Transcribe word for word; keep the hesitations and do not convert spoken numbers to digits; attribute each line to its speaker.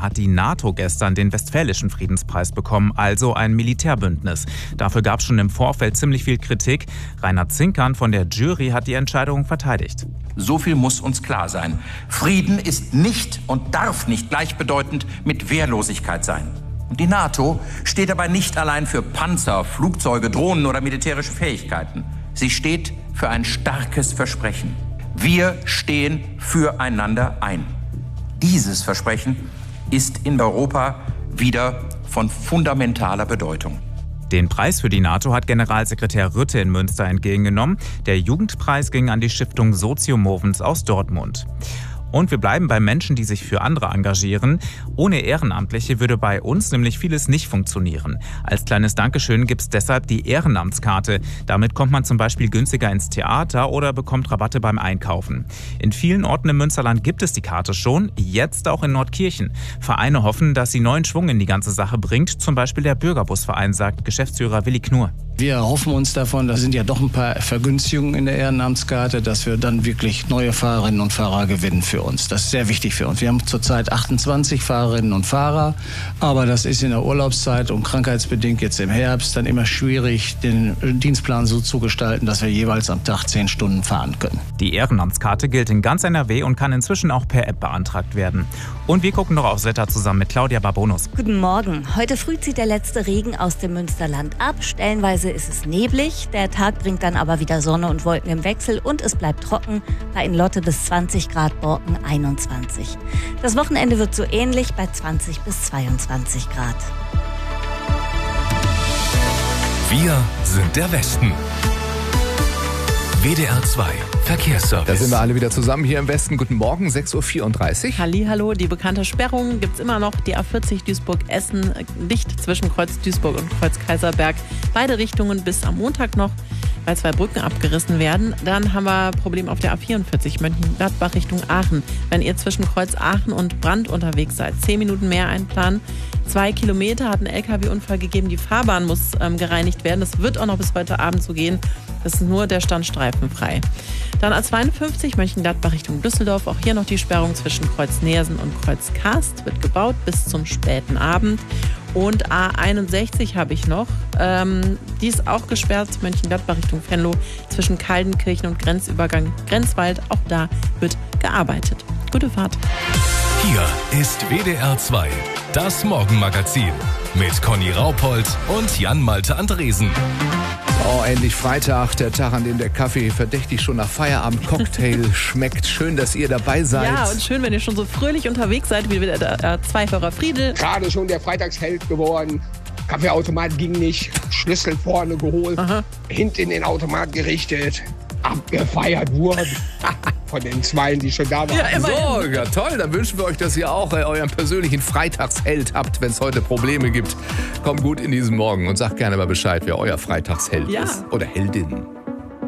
Speaker 1: hat die NATO gestern den Westfälischen Friedenspreis bekommen, also ein Militärbündnis. Dafür gab es schon im Vorfeld ziemlich viel Kritik. Reinhard Zinkern von der Jury hat die Entscheidung verteidigt.
Speaker 2: So viel muss uns klar sein. Frieden ist nicht und darf nicht gleichbedeutend mit Wehrlosigkeit sein. Und die NATO steht dabei nicht allein für Panzer, Flugzeuge, Drohnen oder militärische Fähigkeiten. Sie steht für ein starkes Versprechen. Wir stehen füreinander ein. Dieses Versprechen ist in Europa wieder von fundamentaler Bedeutung.
Speaker 1: Den Preis für die NATO hat Generalsekretär Rutte in Münster entgegengenommen. Der Jugendpreis ging an die Stiftung Socio-Movens aus Dortmund. Und wir bleiben bei Menschen, die sich für andere engagieren. Ohne Ehrenamtliche würde bei uns nämlich vieles nicht funktionieren. Als kleines Dankeschön gibt es deshalb die Ehrenamtskarte. Damit kommt man zum Beispiel günstiger ins Theater oder bekommt Rabatte beim Einkaufen. In vielen Orten im Münsterland gibt es die Karte schon, jetzt auch in Nordkirchen. Vereine hoffen, dass sie neuen Schwung in die ganze Sache bringt. Zum Beispiel der Bürgerbusverein, sagt Geschäftsführer Willi Knurr.
Speaker 3: Wir hoffen uns davon, da sind ja doch ein paar Vergünstigungen in der Ehrenamtskarte, dass wir dann wirklich neue Fahrerinnen und Fahrer gewinnen für uns. Das ist sehr wichtig für uns. Wir haben zurzeit achtundzwanzig Fahrerinnen und Fahrer, aber das ist in der Urlaubszeit und krankheitsbedingt jetzt im Herbst dann immer schwierig, den Dienstplan so zu gestalten, dass wir jeweils am Tag zehn Stunden fahren können.
Speaker 1: Die Ehrenamtskarte gilt in ganz N R W und kann inzwischen auch per App beantragt werden. Und wir gucken noch aufs Wetter zusammen mit Claudia Barbonus.
Speaker 4: Guten Morgen. Heute früh zieht der letzte Regen aus dem Münsterland ab. Stellenweise ist es neblig. Der Tag bringt dann aber wieder Sonne und Wolken im Wechsel und es bleibt trocken. Bei in Lotte bis zwanzig Grad, Borken einundzwanzig. Das Wochenende wird so ähnlich bei zwanzig bis zweiundzwanzig Grad.
Speaker 5: Wir sind der Westen. W D R zwei Verkehrsservice.
Speaker 6: Da sind wir alle wieder zusammen hier im Westen. Guten Morgen, sechs Uhr vierunddreißig.
Speaker 7: Hallihallo, die bekannte Sperrung gibt es immer noch. Die A vierzig Duisburg-Essen dicht zwischen Kreuz Duisburg und Kreuz Kaiserberg. Beide Richtungen bis am Montag noch, weil zwei Brücken abgerissen werden. Dann haben wir ein Problem auf der A vierundvierzig Mönchengladbach Richtung Aachen. Wenn ihr zwischen Kreuz Aachen und Brand unterwegs seid, zehn Minuten mehr einplanen. Zwei Kilometer hat ein L K W-Unfall gegeben. Die Fahrbahn muss ähm, gereinigt werden. Das wird auch noch bis heute Abend so gehen. Das ist nur der Stand streifenfrei. Dann A zweiundfünfzig Mönchengladbach Richtung Düsseldorf. Auch hier noch die Sperrung zwischen Kreuz Neersen und Kreuz Karst. Wird gebaut bis zum späten Abend. Und A einundsechzig habe ich noch. Ähm, die ist auch gesperrt, Mönchengladbach Richtung Venlo. Zwischen Kaldenkirchen und Grenzübergang Grenzwald. Auch da wird gearbeitet. Gute Fahrt.
Speaker 5: Hier ist W D R zwei, das Morgenmagazin. Mit Conny Raupold und Jan-Malte Andresen.
Speaker 6: Oh, endlich Freitag, der Tag, an dem der Kaffee verdächtig schon nach Feierabend-Cocktail schmeckt. Schön, dass ihr dabei seid.
Speaker 7: Ja, und schön, wenn ihr schon so fröhlich unterwegs seid, wie der äh, Zweifahrer Friedel.
Speaker 8: Gerade schon der Freitagsheld geworden. Kaffeeautomat ging nicht. Schlüssel vorne geholt. Aha. Hinten in den Automat gerichtet. Abgefeiert wurden. Von den Zweien, die schon da waren.
Speaker 6: Ja, so, ja toll. Dann wünschen wir euch, dass ihr auch äh, euren persönlichen Freitagsheld habt, wenn es heute Probleme gibt. Kommt gut in diesen Morgen und sagt gerne mal Bescheid, wer euer Freitagsheld
Speaker 7: ja.
Speaker 6: ist. Oder Heldin.